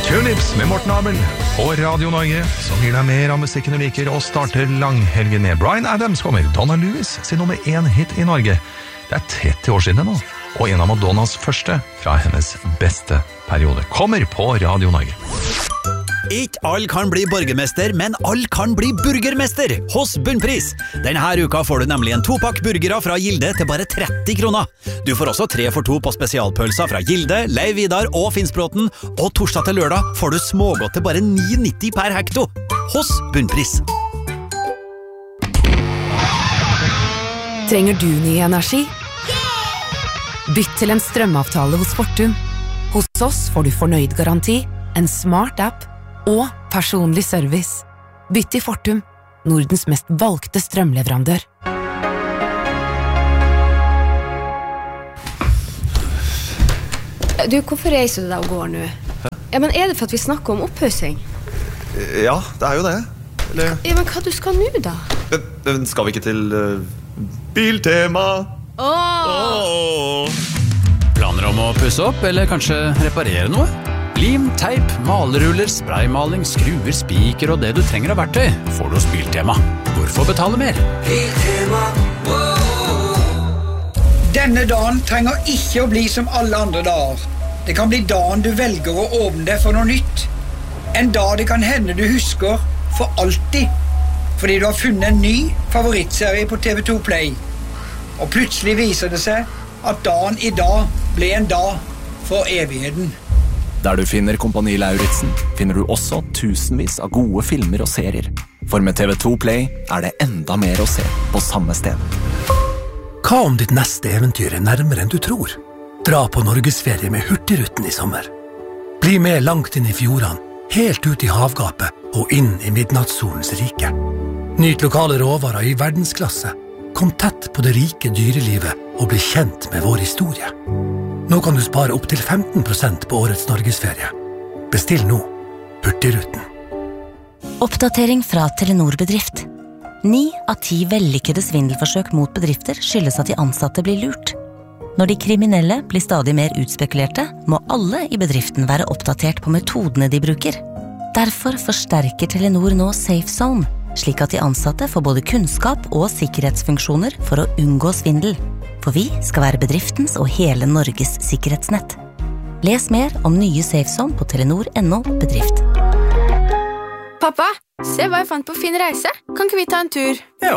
Tulips med Morten Abel på Radio Norge, som gir deg mer av musikken du liker og starter langhelgen med. Bryan Adams kommer, Donna Lewis sin nummer 1 hit i Norge. Det 30 år siden nå, og en av Madonnas første fra hennes beste periode. Kommer på Radio Norge. Ikke alle kan bli borgermester, men alle kan bli burgermester hos Bunnpris. Denne uka får du nemlig en 2-pakk burgere fra Gilde til bare 30 kroner. Du får også 3 for 2 på spesialpølser fra Gilde, Leiv Vidar og Finnsbråten, og torsdag til lørdag får du smågodt til bare 9,90 per hekto hos Bunnpris. Trenger du ny energi? Bytt til en strømavtale hos Fortum. Hos oss får du fornøyd garanti, en smart app og personlig service. Bytt til Fortum, Nordens mest valgte strømleverandør. Du, hvorfor reiser du deg og går nå? Ja, men det for at vi snakker om opphøsing? Ja, det jo det. Eller... Ja, men hva du skal nå da? Men skal vi ikke til Biltema? Planer om å pusse opp, eller kanskje reparere noe? Lim, teip, maleruller, spraymaling, skruer, spiker og det du trenger av verktøy får du hos Biltema. Hvorfor betale mer? Biltema, Denne dagen trenger ikke å bli som alle andre dager. Det kan bli dagen du velger å åpne deg for noe nytt. En dag det kan hende du husker for alltid, fordi du har funnet en ny favorittserie på TV2 Play. Og plutselig viser det seg at dagen i dag ble en dag for evigheten. Der du finner Kompani Lauritzen, finner du også tusenvis av gode filmer og serier. For med TV2 Play det enda mer å se på samme sted. Hva om ditt neste eventyr nærmere enn du tror? Dra på Norgesferie med Hurtigruten i sommer. Bli med langt inn i fjordene, helt ut i havgapet og inn i midnattssolens rike. Nyt lokale råvarer i verdensklasse. Kom tett på det rike dyrelivet og bli kjent med vår historie. Nå kan du spare opp til 15% på årets Norgesferie. Bestill nå. Hurtigruten. Oppdatering fra Telenor Bedrift. 9 av 10 vellykkede svindelforsøk mot bedrifter skyldes at de ansatte blir lurt. Når de kriminelle blir stadig mer utspekulerte, må alle i bedriften være oppdatert på metodene de bruker. Derfor forsterker Telenor nå Safe Zone, slik at de ansatte får både kunnskap og sikkerhetsfunksjoner for å unngå svindel. For vi skal være bedriftens og hele Norges sikkerhetsnett. Les mer om nye SafeZone på Telenor.no bedrift. Pappa, se hva jeg fant på fin reise. Kan ikke vi ta en tur? Ja,